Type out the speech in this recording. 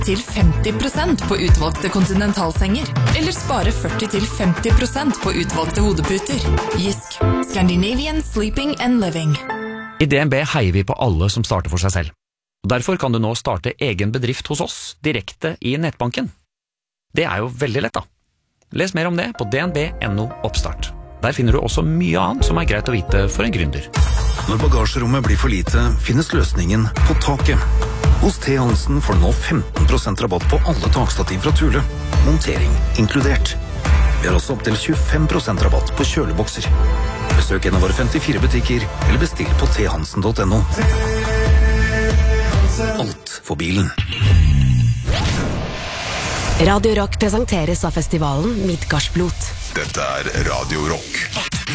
til 50% på utvalgte kontinentalsenger, eller spare 40-50% på utvalgte hodeputer. Jysk. Scandinavian Sleeping and Living. I DNB heier vi på alle som starter for seg selv. Derfor kan du nå starte egen bedrift hos oss, direkte i nettbanken. Det jo veldig lett da. Les mer om det på dnb.no oppstart. Der finner du også mye annet som greit å vite for en gründer. Når bagasjerommet blir for lite, finnes løsningen på taket. Hos T. Hansen får du nå 15% rabatt på alle takstativ fra Thule. Montering inkludert. Vi har også opp til 25% rabatt på kjølebokser. Besøk en av våre 54 butikker, eller bestill på thansen.no. Alt for bilen. Radio Rock presenteres av festivalen Midgardsblot. Dette Radio Rock.